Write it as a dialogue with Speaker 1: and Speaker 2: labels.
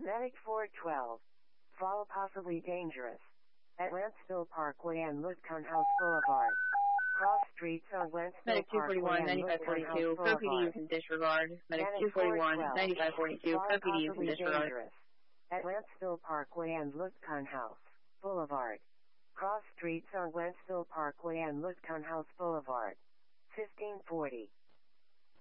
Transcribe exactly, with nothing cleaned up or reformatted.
Speaker 1: Medic four twelve. Fall possibly dangerous. At Wentzville Parkway and Lutcon House Boulevard. Cross streets on Wentzville
Speaker 2: Medic two
Speaker 1: Parkway
Speaker 2: forty-one,
Speaker 1: and
Speaker 2: ninety-five
Speaker 1: Lutcon House
Speaker 2: forty-two, Pro P D
Speaker 1: Boulevard.
Speaker 2: use and disregard. Medic
Speaker 1: Medic
Speaker 2: two forty-one,
Speaker 1: four twelve.
Speaker 2: ninety-five forty-two,
Speaker 1: Fall
Speaker 2: Pro P D use and
Speaker 1: possibly
Speaker 2: disregard.
Speaker 1: dangerous. At Wentzville Parkway and Lutcon House Boulevard. Cross streets on Wentzville Parkway and Lutcon House Boulevard. fifteen forty.